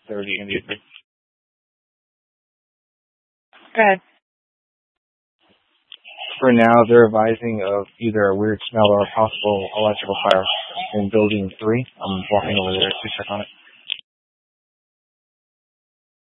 30 immediately. Go ahead. For now, they're advising of either a weird smell or a possible electrical fire in building 3. I'm walking over there to check on it.